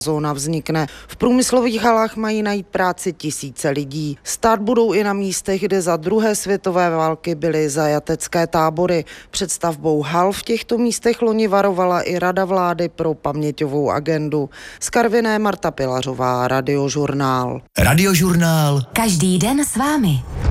zóna vznikne. V průmyslových halách mají najít práci tisíce lidí. Stát budou i na místech, kde za druhé světové války byly zajatecké tábory. Před stavbou hal v těchto místech loni varovala i Rada vlády pro paměťovou agendu. Z Karviné Marta Pilařová, Radiožurnál. Radiožurnál. Každý den s vámi.